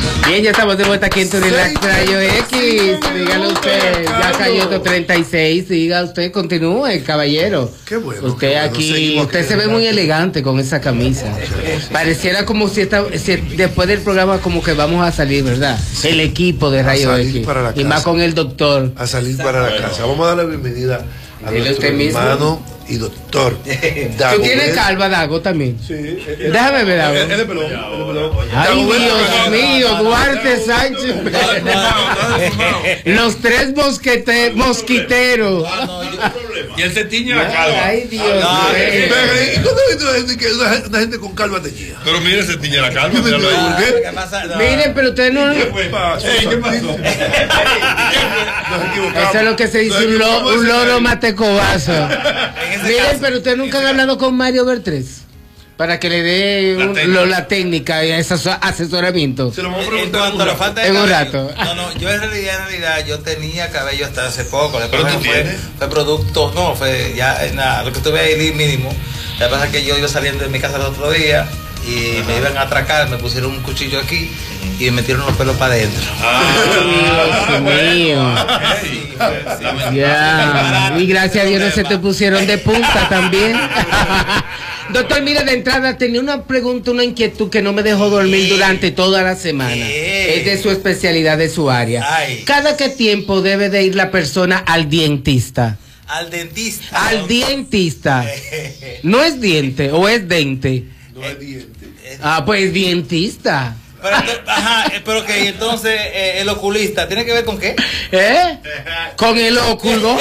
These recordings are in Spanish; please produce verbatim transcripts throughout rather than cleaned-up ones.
Bien, ya estamos de vuelta aquí en tu Relax Radio X. Dígale usted, ya cayó otro treinta y seis. Diga usted, continúe, caballero. Qué bueno. Usted qué bueno. aquí, usted se ve muy elegante con esa camisa. Pareciera como si, está, si después del programa como que vamos a salir, ¿verdad? El equipo de Radio X. Y más con el doctor. A salir para la casa. Vamos a darle la bienvenida a Dile nuestro usted mismo. hermano y doctor Dago. ¿Tú tienes calva, Dago, también? Sí. Déjame ver, Dago. Es de pelón. Es de pelón. Ay, Dios mío, Duarte Sánchez. Los tres mosquete, mosquiteros. Y él se tiñe la calva. Ay, Dios ¿Y mío. cuándo has visto gente que una, una gente con calva teñida? Pero mire, se tiñe la calva. ¿Qué me míralo ahí. ¿Por qué? ¿Qué pasa? No. Miren, pero ustedes no. ¿Qué fue? Ey, ¿qué pasó? Eso es lo que se dice un, lo, un loro matecobazo. Miren, pero ustedes nunca han hablado con Mario Bertrés para que le dé La un- técnica. lo- la técnica y ese aso- asesoramiento. Se lo vamos a En preguntar. cuanto a la falta de En un cabello, rato. No, no, yo en realidad, en realidad, yo tenía cabello hasta hace poco. Después ¿Pero tú fue, tienes? fue producto, no, fue ya en la- lo que tuve ahí mínimo. Lo que pasa es que yo iba saliendo de mi casa el otro día y me iban a atracar, me pusieron un cuchillo aquí y me metieron los pelos para adentro. Dios mío. Sí, fue- sí, me- Ya. Y gracias a Dios no se te pusieron de punta también. Doctor, mire, de entrada tenía una pregunta, una inquietud que no me dejó dormir durante toda la semana. ¿Qué? Es de su especialidad, de su área. Ay. ¿Cada qué tiempo debe de ir la persona al dentista? Al dentista. Al dentista. ¿No es diente o es dente? No hay diente. Ah, pues dientista. Pero, ento- ajá, eh, pero que entonces eh, el oculista, ¿tiene que ver con qué? ¿Eh? Con el óculo.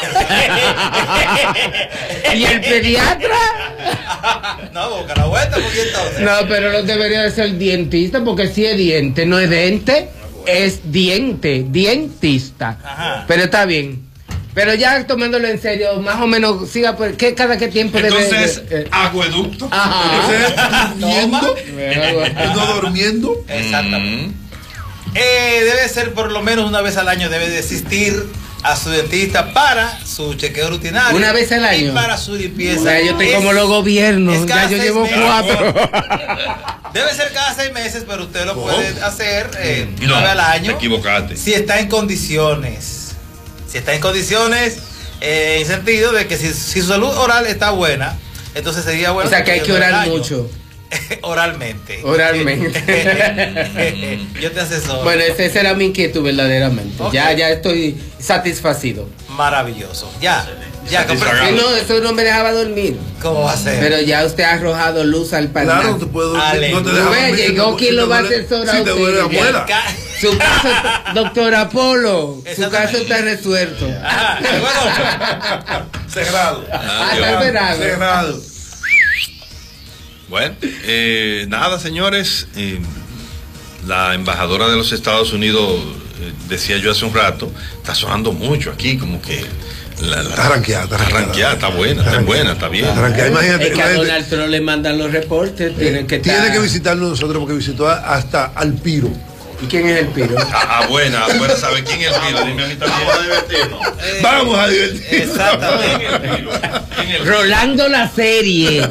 ¿Y el pediatra? No, boca la vuelta, porque entonces. No, pero no debería de ser dientista, porque si es diente, no es dente, es diente, dientista. Ajá. Pero está bien. Pero ya tomándolo en serio, más o menos, siga, pues, ¿qué, cada qué tiempo Entonces, debe de, eh, acueducto. Ajá. Durmiendo. Toma. No durmiendo. Exactamente. Eh, debe ser por lo menos una vez al año, debe de asistir a su dentista para su chequeo rutinario. ¿Una vez al año? Y para su limpieza. O sea, yo estoy Es- como los gobiernos, es cada ya yo seis llevo meses. cuatro. Debe ser cada seis meses, pero usted lo puede hacer eh, Y no, una vez al te año. equivocaste. Si está en condiciones. Si está en condiciones, eh, en sentido de que si, si su salud oral está buena, entonces sería bueno. O sea, que hay que una vez al orar año. mucho. Oralmente. Oralmente. Yo te asesoro. Bueno, esa esa era mi inquietud verdaderamente. Ok. Ya, ya estoy satisfacido. Maravilloso. Ya. Ya, Satisfagado. Sí, no, eso no me dejaba dormir. ¿Cómo va a ser? Pero ya usted ha arrojado luz al Claro, panal. no te puedo dormir. Ale. No te Tú deja ves, dormir, llegó si quien te lo va a duele- asesorar Si a te usted. duele la Ya. muela. Ca- Su caso, doctor Apolo, su Exactamente. caso está resuelto. Ajá, bueno. Cerrado. Ah, está esperado. Cerrado. Bueno, eh, nada, señores. eh, la embajadora de los Estados Unidos, eh, decía yo hace un rato, está sonando mucho aquí, como que. La, la- Está ranqueada, está Está ranqueada. ranqueada, está buena, está buena, está bien. Está ranqueada. Imagínate, Es que a imagínate. Donald Trump le mandan los reportes, tienen que Tiene estar- que visitarnos nosotros porque visitó a- hasta Alpiro. ¿Y quién es el piro? Ah, ah, buena, buena, ¿sabe quién es el Piro? Dime a mí también. Vamos a divertirnos. Eh, Vamos a divertirnos. Exactamente. ¿Quién es el Rolando la serie.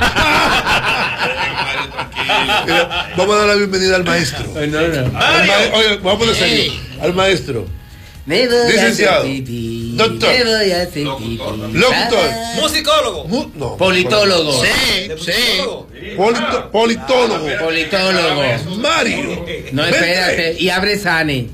Mira, vamos a dar la bienvenida al maestro. No, no. Al ma- Oye, vamos a poner serio. Al maestro. Me voy a Licenciado. hacer pipí, Doctor. me voy a hacer pipí. Locutor. Musicólogo. Mu- no. Politólogo. ¿De musicólogo? Polito- politólogo. Politólogo. Mario. No, espérate. Y abre Sane.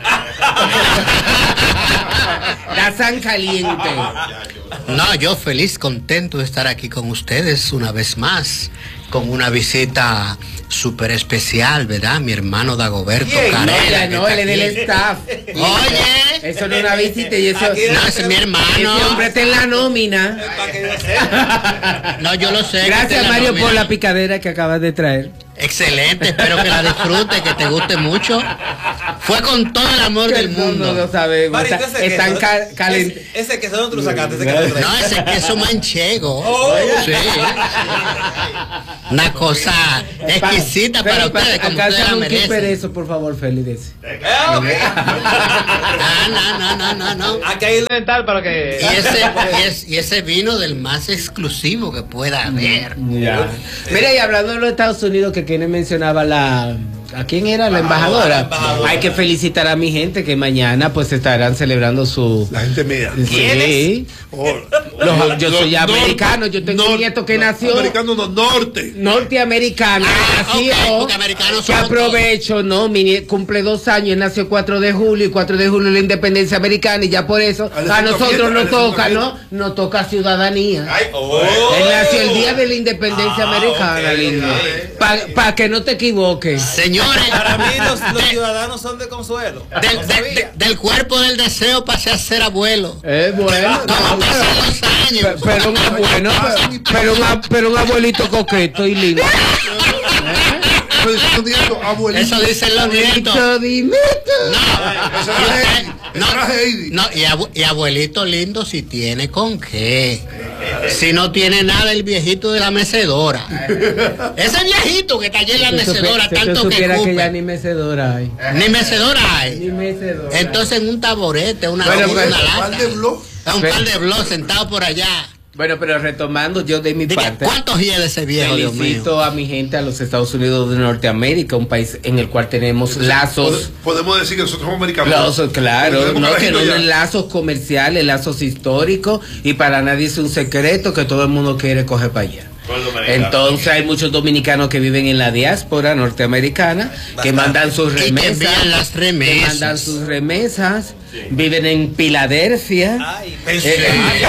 La San Caliente. No, yo feliz, contento de estar aquí con ustedes una vez más, con una visita súper especial, ¿verdad? Mi hermano Dagoberto ¿Quién? No, Carela. ya que no, está él es del aquí. staff. Oye, Eso no es una visita y eso. Aquí no, ese es mi hermano. Ese hombre está en la nómina. Para que yo sepa. No, yo lo sé. que Gracias, te la Mario, nómina. por la picadera que acabas de traer. Excelente, espero que la disfrutes, que te guste mucho. Fue con todo el amor del No, mundo. no lo sabemos. Marito, Está- ese Están queso, ca- calent- ese- Ese que son otros sacaste, ese que lo traes. No, ese queso manchego. Oh. Sí. Una cosa exquisita para Feli, ustedes, como alcánzame ustedes la un kit merecen. eso, por favor, Feli, de ese. Eh, ok. Ah, no, no, no, no, no. Aquí hay el dental para que. Y ese, y, es- y ese vino del más exclusivo que pueda haber. Ya. Mira, y hablando de los Estados Unidos, que Kenny mencionaba la, ¿A quién era la embajadora? La embajadora? Hay que felicitar a mi gente que mañana pues estarán celebrando su... La gente mía. Sí. Oh, los, yo soy no, americano, yo tengo no, un nieto que no, nació... Americano no, norte. Norteamericano. Ah, nació, okay, americanos que aprovecho, ¿no? Mi, cumple dos años, nació cuatro de julio y cuatro de julio la independencia americana y ya por eso a, a nosotros nos toca, ¿no? Nos toca ciudadanía. Ay, oh. Él nació el día de la independencia ah, americana, okay, lindo. Para pa que no te equivoques. Señores, para mí los, los ciudadanos son de consuelo. Del, de, de, del cuerpo del deseo pasé a ser abuelo. Es bueno. Como pasan los años. Pero, pero un bueno, pero, pero, un, pero un abuelito coqueto y lindo. Eso dicen los nietos. No, no, no, y, abu y abuelito lindo si tiene con qué. Si no tiene nada el viejito de la mecedora. Ese viejito que está allí en la mecedora, tanto que escupe. Que ya ni mecedora hay. Ni mecedora hay. Ni mecedora. Entonces en un taburete, una bueno, una, pues, una lata. Un par de blogs. Un par de blogs sentado por allá. Bueno, pero retomando yo de mi de parte. ¿Cuántos días de ese viejo, Dios mío? Felicito a mi gente, a los Estados Unidos de Norteamérica, un país en el cual tenemos lazos. Podemos decir que nosotros somos americanos. Lazos, claro, no, que no lazos comerciales, lazos históricos, y para nadie es un secreto que todo el mundo quiere coger para allá. Entonces hay muchos dominicanos que viven en la diáspora norteamericana, que mandan sus remesas, que las remesas. Que mandan sus remesas, sí. Viven en Filadelfia. Ay, eh,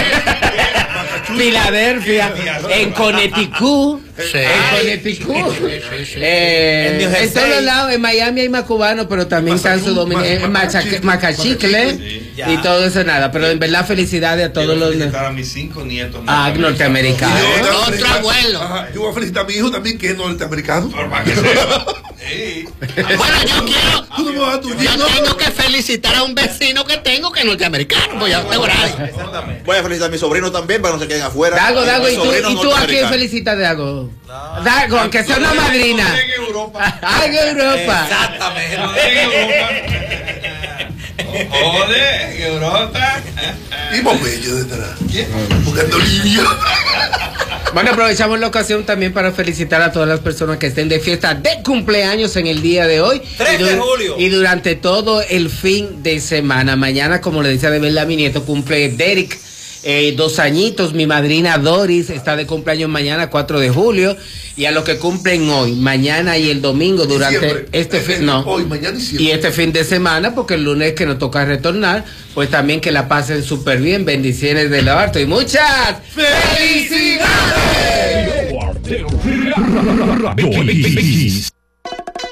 Filadelfia, en Connecticut, sí. En Connecticut, sí, sí, sí. Eh, en, en todos lados, en Miami hay más cubanos, pero también están sus dominicanos, Macachicle sí. Y todo eso nada, pero en verdad felicidades a todos los felicitar a mis cinco nietos ah, norteamericanos. Otro abuelo. Ajá, yo voy a felicitar a mi hijo también que es norteamericano. Sí. Bueno, yo quiero. ¿Tú no me vas a tu yo no? Tengo que felicitar a un vecino que tengo que es norteamericano. Voy a, voy a felicitar a mi sobrino también para que no se queden afuera. Dago, Dago, ¿y tú, ¿y tú a quién felicitas, Dago? No, Dago, aunque sea una madrina. En Europa. Ah, en Europa. Exactamente. En Europa. Joder, en Europa. Y Popello detrás. Buscando línea. Bueno, aprovechamos la ocasión también para felicitar a todas las personas que estén de fiesta de cumpleaños en el día de hoy. tres de julio. Y durante todo el fin de semana. Mañana, como le decía de verdad, mi nieto cumple Derek. Eh, dos añitos, mi madrina Doris está de cumpleaños mañana, cuatro de julio, y a los que cumplen hoy, mañana y el domingo durante diciembre. este fin, no, hoy, mañana y, y este fin de semana, porque el lunes que nos toca retornar, pues también que la pasen súper bien, bendiciones de la harto y muchas felicidades.